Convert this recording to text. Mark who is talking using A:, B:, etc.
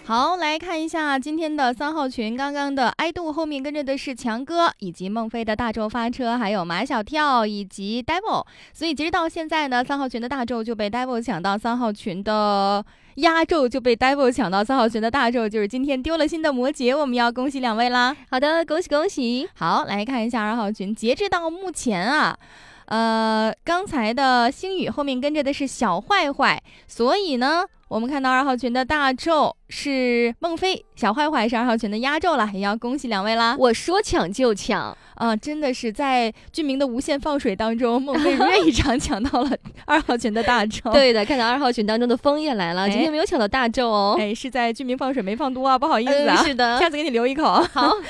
A: 好，来看一下今天的3号群，刚刚的爱豆后面跟着的是强哥，以及孟非的大宙发车，还有马小跳以及 Devil。所以截止到现在呢，3号群的大宙就被 Devil 抢到，3号群的压轴就被 Devil 抢到，3号群的大宙就是今天丢了心的摩羯，我们要恭喜2位啦。
B: 好的，恭喜恭喜。
A: 好，来看一下2号群，截止到目前啊。刚才的星宇后面跟着的是小坏坏，所以呢，我们看到2号群的大宙是孟非，小坏坏是2号群的压轴了，也要恭喜2位啦。
B: 我说抢就抢
A: 真的是在俊明的无限放水当中，孟非如愿以偿抢到了2号群的大宙。
B: 对的，看到2号群当中的枫叶来了，今天没有抢到大宙哦。
A: 是在俊明放水没放多啊，不好意思啊。
B: 是的，
A: 下次给你留一口。
B: 好。